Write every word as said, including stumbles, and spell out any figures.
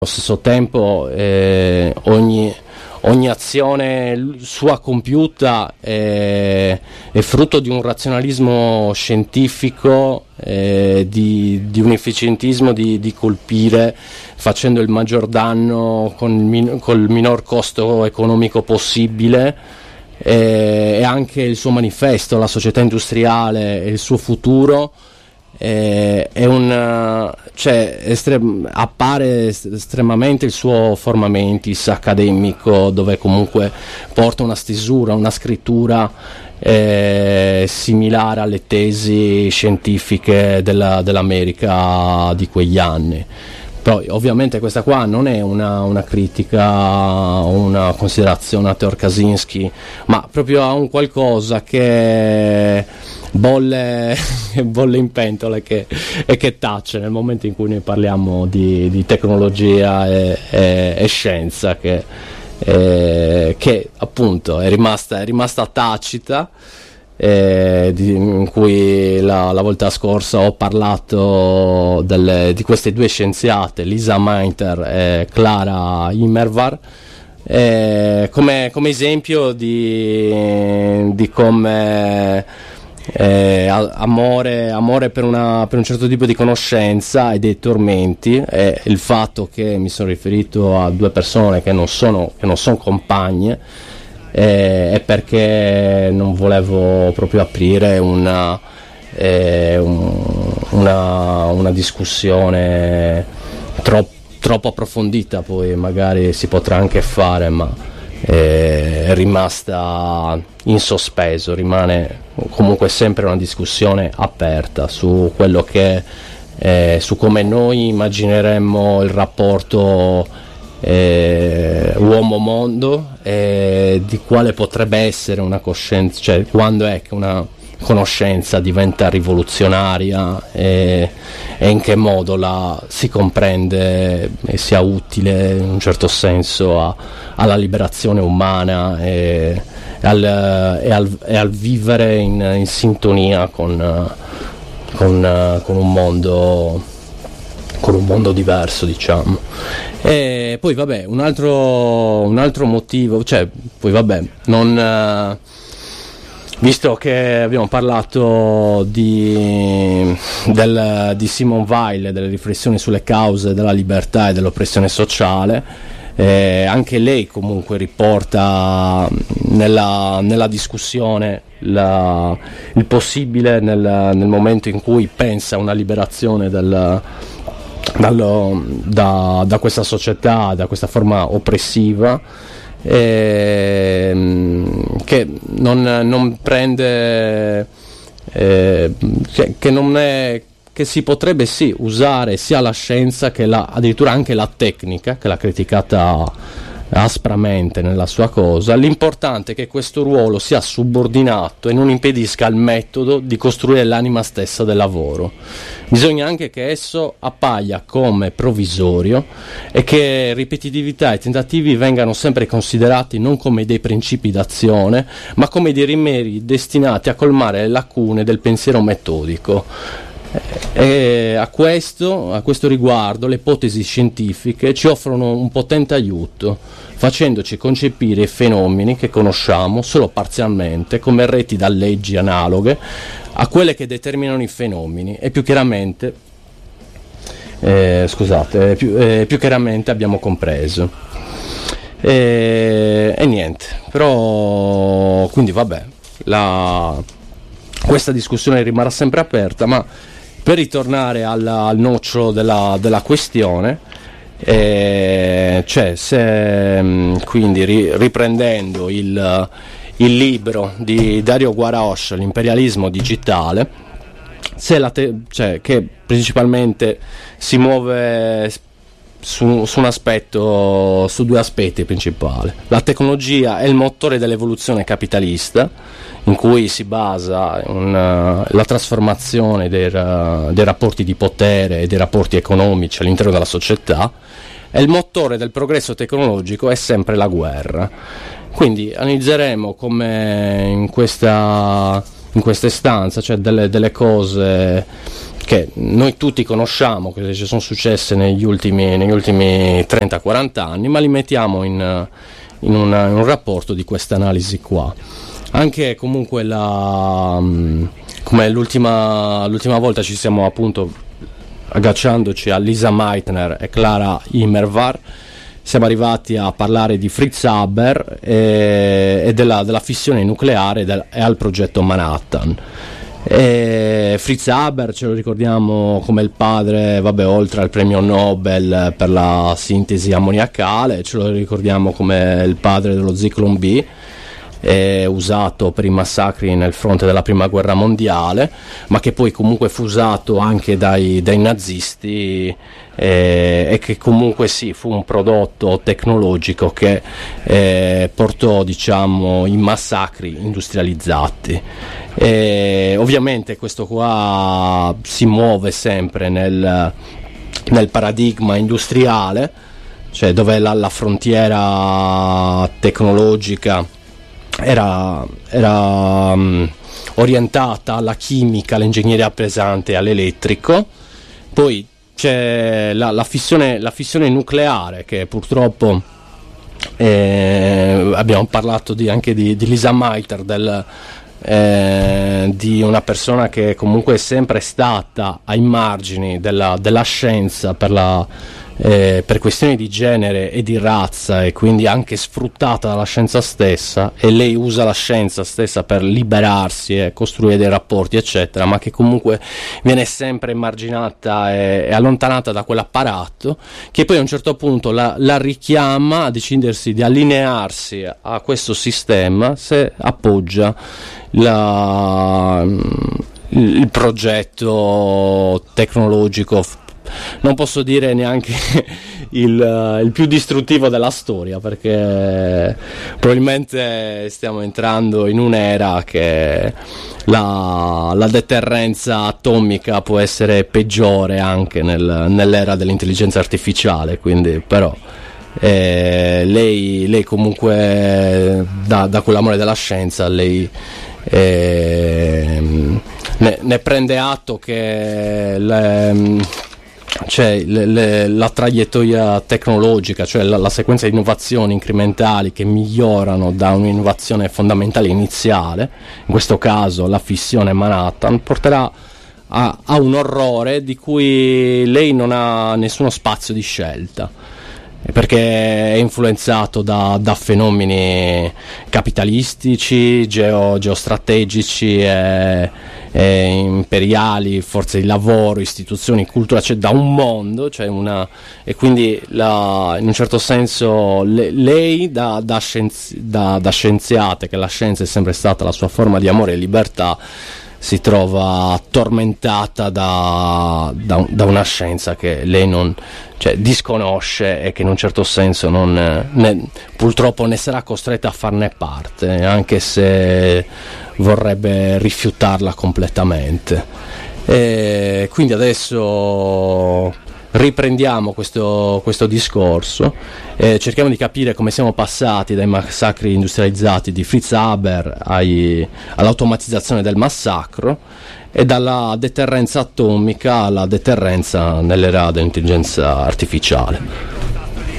allo stesso tempo eh, ogni, ogni azione sua compiuta è, è frutto di un razionalismo scientifico, eh, di, di un efficientismo di, di colpire facendo il maggior danno con il, min- col minor costo economico possibile, eh, e anche il suo manifesto, la società industriale e il suo futuro. Eh, è un, cioè, estrem- appare estremamente il suo formamentis accademico, dove comunque porta una stesura, una scrittura eh, similare alle tesi scientifiche della, dell'America di quegli anni. Poi ovviamente questa qua non è una, una critica o una considerazione a Theodor Kaczynski, ma proprio a un qualcosa che bolle, bolle in pentola che, e che tace nel momento in cui noi parliamo di, di tecnologia e, e, e scienza, che, e, che appunto è rimasta, è rimasta tacita. Eh, di, in cui la, la volta scorsa ho parlato delle, di queste due scienziate, Lisa Mainter e Clara Immerwahr, eh, come, come esempio di, di come eh, amore, amore per, una, per un certo tipo di conoscenza e dei tormenti, e il fatto che mi sono riferito a due persone che non sono, che non sono compagne, è eh, perché non volevo proprio aprire una, eh, un, una, una discussione troppo, troppo approfondita. Poi magari si potrà anche fare, ma eh, è rimasta in sospeso, rimane comunque sempre una discussione aperta su quello che eh, su come noi immagineremmo il rapporto Eh, uomo-mondo, eh, di quale potrebbe essere una coscienza, cioè quando è che una conoscenza diventa rivoluzionaria, e, e in che modo la si comprende e sia utile in un certo senso a, alla liberazione umana e, e, al, e, al, e al vivere in, in sintonia con, con, con un mondo con un mondo diverso, diciamo. E poi vabbè, un altro, un altro motivo, cioè poi vabbè, non eh, visto che abbiamo parlato di, del, di Simone Weil, delle riflessioni sulle cause della libertà e dell'oppressione sociale, eh, anche lei comunque riporta nella, nella discussione la, il possibile nel, nel momento in cui pensa a una liberazione del Dallo, da, da questa società, da questa forma oppressiva, eh, che non, non prende, eh, che, che non è, che si potrebbe sì usare sia la scienza che la, addirittura anche la tecnica, che l'ha criticata aspramente nella sua cosa. L'importante è che questo ruolo sia subordinato e non impedisca al metodo di costruire l'anima stessa del lavoro. Bisogna anche che esso appaia come provvisorio e che ripetitività e tentativi vengano sempre considerati non come dei principi d'azione, ma come dei rimedi destinati a colmare le lacune del pensiero metodico. E a questo, a questo riguardo le ipotesi scientifiche ci offrono un potente aiuto, facendoci concepire i fenomeni che conosciamo solo parzialmente come reti da leggi analoghe a quelle che determinano i fenomeni, e più chiaramente eh, scusate più, eh, più chiaramente abbiamo compreso e, e niente, però quindi vabbè, la, questa discussione rimarrà sempre aperta, ma per ritornare al, al nocciolo della, della questione, eh, cioè se quindi ri, riprendendo il, il libro di Dario Guaraoch, L'imperialismo digitale, se la te, cioè, che principalmente si muove su, su un aspetto, su due aspetti principali. La tecnologia è il motore dell'evoluzione capitalista, in cui si basa una, la trasformazione dei, dei rapporti di potere e dei rapporti economici all'interno della società, e il motore del progresso tecnologico è sempre la guerra. Quindi analizzeremo come in questa, in questa istanza, cioè delle, delle cose che noi tutti conosciamo, che ci sono successe negli ultimi, negli ultimi trenta quaranta anni, ma li mettiamo in, in, una, in un rapporto di questa analisi qua. Anche comunque la, come l'ultima, l'ultima volta ci siamo appunto agganciandoci a Lisa Meitner e Clara Immerwahr, siamo arrivati a parlare di Fritz Haber e, e della, della fissione nucleare del, e al progetto Manhattan. E Fritz Haber ce lo ricordiamo come il padre, vabbè, oltre al premio Nobel per la sintesi ammoniacale, ce lo ricordiamo come il padre dello Zyklon B, eh, usato per i massacri nel fronte della prima guerra mondiale, ma che poi comunque fu usato anche dai, dai nazisti, eh, e che comunque sì, fu un prodotto tecnologico che eh, portò, diciamo, i massacri industrializzati. E ovviamente questo qua si muove sempre nel, nel paradigma industriale, cioè dove la, la frontiera tecnologica era, era um, orientata alla chimica, all'ingegneria pesante e all'elettrico. Poi c'è la, la, fissione, la fissione nucleare, che purtroppo eh, abbiamo parlato di, anche di, di Lisa Meitner, del Eh, di una persona che comunque è sempre stata ai margini della, della scienza per, la, eh, per questioni di genere e di razza, e quindi anche sfruttata dalla scienza stessa, e lei usa la scienza stessa per liberarsi e costruire dei rapporti eccetera, ma che comunque viene sempre emarginata e, e allontanata da quell'apparato, che poi a un certo punto la, la richiama a decidersi di allinearsi a questo sistema se appoggia La, il progetto tecnologico, non posso dire neanche il, il più distruttivo della storia, perché probabilmente stiamo entrando in un'era che la, la deterrenza atomica può essere peggiore anche nel, nell'era dell'intelligenza artificiale, quindi però eh, lei, lei comunque da, da quell'amore della scienza lei Eh, ne, ne prende atto che le, cioè, le, le, la traiettoria tecnologica, cioè la, la sequenza di innovazioni incrementali che migliorano da un'innovazione fondamentale iniziale, in questo caso la fissione Manhattan, porterà a, a un orrore di cui lei non ha nessuno spazio di scelta, perché è influenzato da, da fenomeni capitalistici, geo, geostrategici e, e imperiali, forze di lavoro, istituzioni, cultura, cioè da un mondo, cioè una, e quindi la, in un certo senso le, lei da, da, scienzi, da, da scienziata, che la scienza è sempre stata la sua forma di amore e libertà, si trova tormentata da, da, da una scienza che lei non, cioè, disconosce, e che in un certo senso non, ne, purtroppo ne sarà costretta a farne parte, anche se vorrebbe rifiutarla completamente. E quindi adesso riprendiamo questo, questo discorso, eh, cerchiamo di capire come siamo passati dai massacri industrializzati di Fritz Haber ai, all'automatizzazione del massacro, e dalla deterrenza atomica alla deterrenza nell'era dell'intelligenza artificiale.